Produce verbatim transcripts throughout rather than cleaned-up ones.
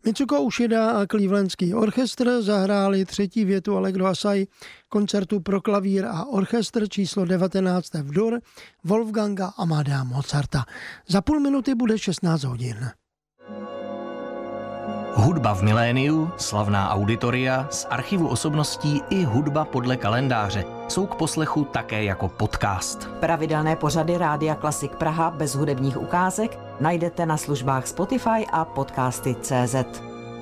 Mitsuko Ušida a Clevelandský orchestr zahráli třetí větu Allegro assai koncertu pro klavír a orchestr číslo devatenáct v dur Wolfganga Amadea Mozarta. Za půl minuty bude šestnáct hodin. Hudba v miléniu, slavná auditoria, z archivu osobností i hudba podle kalendáře jsou k poslechu také jako podcast. Pravidelné pořady Rádia Klasik Praha bez hudebních ukázek najdete na službách Spotify a podcasty tečka cé zet.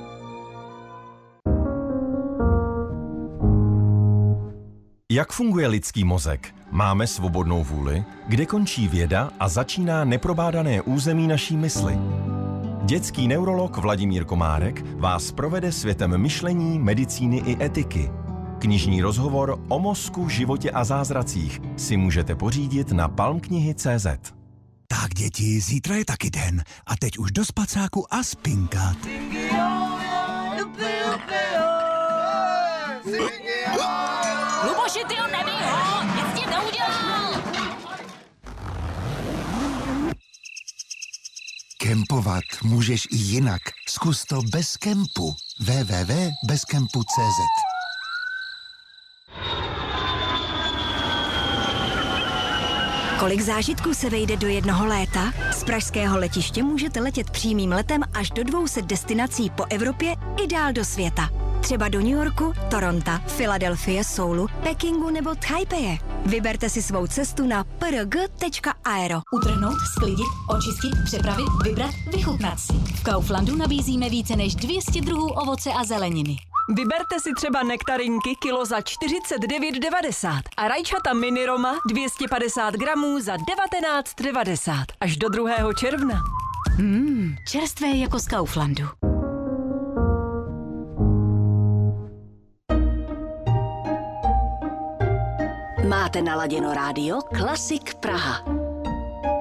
Jak funguje lidský mozek? Máme svobodnou vůli? Kde končí věda a začíná neprobádané území naší mysli? Dětský neurolog Vladimír Komárek vás provede světem myšlení, medicíny i etiky. Knižní rozhovor o mozku, životě a zázracích si můžete pořídit na palmknihy tečka cé zet. Tak děti, zítra je taky den a teď už do spacáku a spinkat. Luboši, ty ho nebij ho, nic tím neudělal! Kempovat můžeš i jinak. Zkus to bez kempu. w w w tečka bez kempu tečka cé zet. Kolik zážitků se vejde do jednoho léta? Z pražského letiště můžete letět přímým letem až do dvou set destinací po Evropě i dál do světa. Třeba do New Yorku, Toronto, Filadelfie, Soulu, Pekingu nebo Taipeje. Vyberte si svou cestu na p r g tečka aero. Utrhnout, sklidit, očistit, přepravit, vybrat, vychutnat si. V Kauflandu nabízíme více než dvě stě druhů ovoce a zeleniny. Vyberte si třeba nektarinky kilo za čtyřicet devět devadesát a rajčata mini Roma dvě stě padesát gramů za devatenáct devadesát až do druhého června. Mmm, čerstvé jako z Kauflandu. Máte naladěno rádio Klasik Praha.